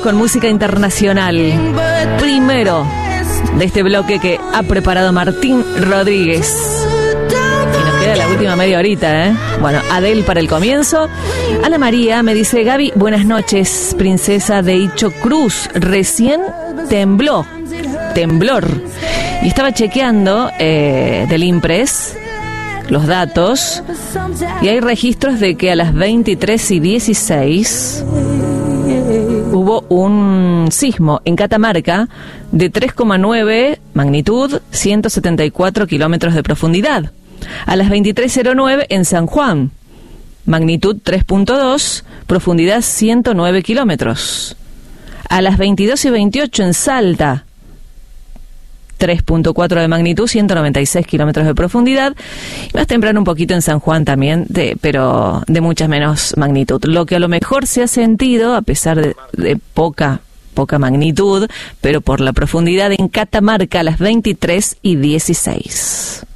con música internacional. Primero de este bloque que ha preparado Martín Rodríguez. Y nos queda la última media horita, ¿eh? Bueno, Adele para el comienzo. Ana María me dice: Gaby, buenas noches, princesa de Icho Cruz. Recién temblor. Y estaba chequeando del Impress los datos, y hay registros de que a las 23:16 hubo un sismo en Catamarca de 3,9 magnitud, 174 kilómetros de profundidad. A las 23:09 en San Juan, magnitud 3,2, profundidad 109 kilómetros. A las 22:28 en Salta, 3,4 de magnitud, 196 kilómetros de profundidad. Y más temprano un poquito en San Juan también, pero de mucha menos magnitud. Lo que a lo mejor se ha sentido, a pesar de poca magnitud, pero por la profundidad, en Catamarca a las 23:16.